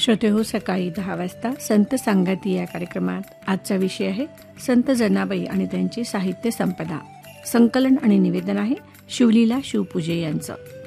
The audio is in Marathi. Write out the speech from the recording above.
श्रोते हो, सकाळी 10 वाजता संत सांगती या कार्यक्रमात आजचा विषय आहे संत जनाबाई आणि त्यांची साहित्य संपदा. संकलन आणि निवेदन आहे शिवलीला शिवपूजे यांचं.